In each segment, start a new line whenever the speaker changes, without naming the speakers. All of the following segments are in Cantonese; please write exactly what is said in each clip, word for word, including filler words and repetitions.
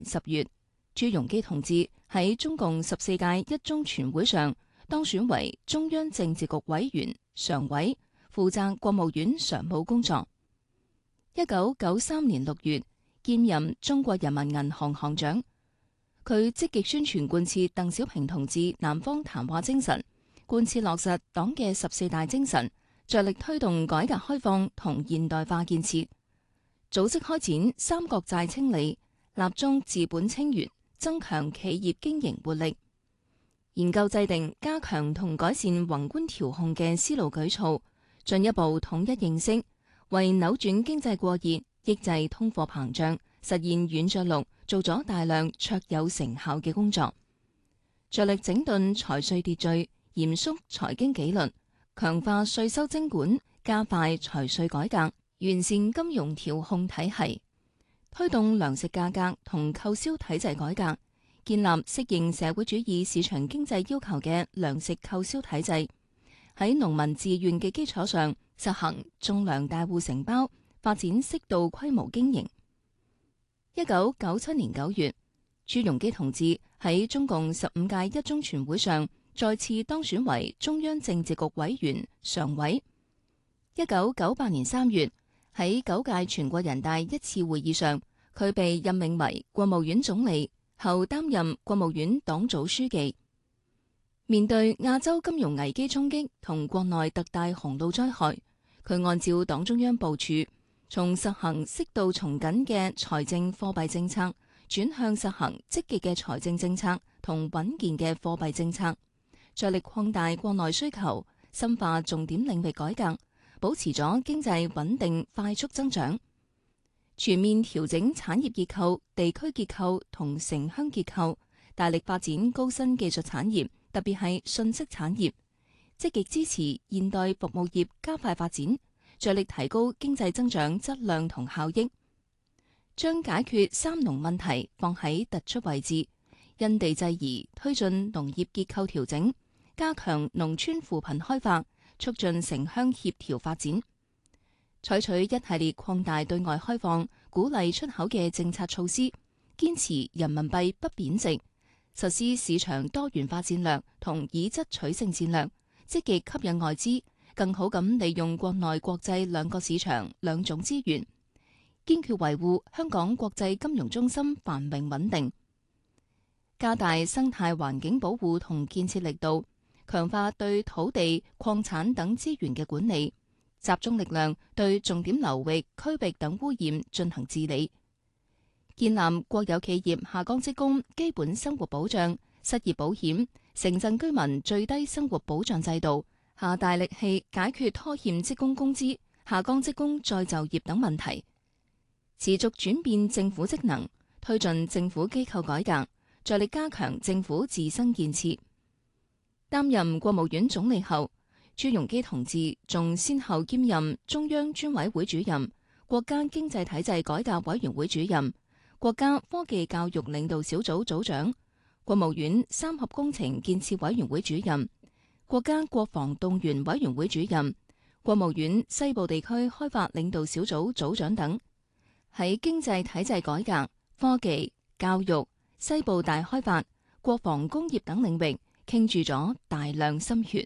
十月，朱鎔基同志喺中共十四屆一中全會上當選為中央政治局委員、常委，負責國務院常務工作。一九九三年六月，兼任中國人民銀行行長。佢積極宣傳貫徹鄧小平同志南方談話精神，貫徹落實黨嘅十四大精神，着力推動改革開放同現代化建設，組織開展三角債清理，立中治本清源，增強企業經營活力，研究制定加強同改善宏觀調控嘅思路舉措，進一步統一認識，為扭轉經濟過熱、抑制通貨膨脹、實現軟着陸做咗大量卓有成效嘅工作，着力整頓財稅秩序，嚴肅財經紀律，強化稅收徵管，加快財稅改革，完善金融調控體系，推動糧食價格同購銷體制改革，建立適應社會主義市場經濟要求嘅糧食購銷體制，喺農民自願嘅基礎上實行種糧大戶承包，發展適度規模經營。一九九七年九月，朱鎔基同志喺中共十五屆一中全會上再次當選為中央政治局委員、常委。一九九八年三月，喺九屆全國人大一次會議上，佢被任命為國務院總理，後擔任國務院黨組書記。面對亞洲金融危機衝擊同國內特大洪澇災害，佢按照黨中央部署，從實行適度從緊嘅財政貨幣政策，轉向實行積極嘅財政政策同穩健嘅貨幣政策，着力擴大國內需求，深化重點領域改革，保持咗經濟穩定快速增長，全面調整產業結構、地區結構同城鄉結構，大力發展高新技術產業，特別係信息產業，積極支持現代服務業加快發展，着力提高經濟增長質量同效益，將解決三農問題放喺突出位置，因地制宜推進農業結構調整，加強農村扶貧開發，促進城鄉協調發展，採取一系列擴大對外開放、鼓勵出口嘅政策措施，堅持人民幣不貶值，實施市場多元化戰略同以質取勝戰略，積極吸引外資，更好咁利用國內國際兩個市場兩種資源，堅決維護香港國際金融中心繁榮穩定，加大生態環境保護同建設力度，強化對土地、礦產等資源嘅管理，集中力量對重點流域、區域等污染進行治理，建立國有企業下崗職工基本生活保障、失業保險、城鎮居民最低生活保障制度，下大力氣解決拖欠職工工資、下崗職工再就業等問題，持續轉變政府職能，推進政府機構改革，着力加強政府自身建設。擔任國務院總理後，朱鎔基同志仲先後兼任中央專委會主任、國家經濟體制改革委員會主任、國家科技教育領導小組組長、國務院三合工程建設委員會主任、國家國防動員委員會主任、國務院西部地區開發領導小組組長等，喺經濟體制改革、科技、教育、西部大開發、國防工業等領域傾注咗大量心血。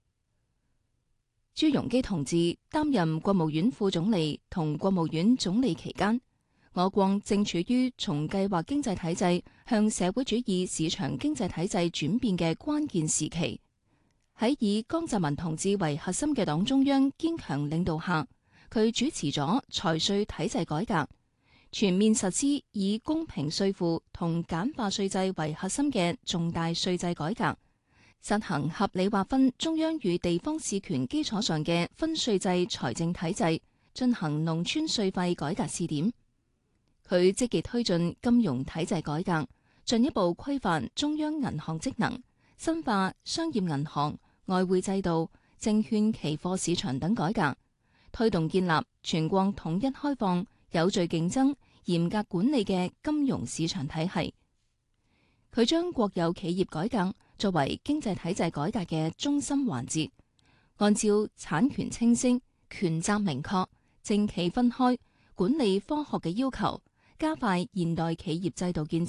朱鎔基同志擔任國務院副總理同國務院總理期間，我國正處於從計劃經濟體制向社會主義市場經濟體制轉變嘅關鍵時期。喺以江澤民同志為核心嘅黨中央堅強領導下，佢主持咗財稅體制改革，全面實施以公平稅負同簡化稅制為核心嘅重大稅制改革，實行合理劃分中央與地方事權基礎上嘅分稅制財政體制，進行農村稅費改革試點。佢積極推進金融體制改革，進一步規範中央銀行職能，深化商業銀行、外匯制度、證券期貨市場等改革，推動建立全國統一開放、有序競爭、嚴格管理嘅金融市場體系。佢將國有企業改革作為經濟體制改革嘅中心環節，按照產權清晰、權責明確、政企分開、管理科學嘅要求， 加快現代企業制度建設。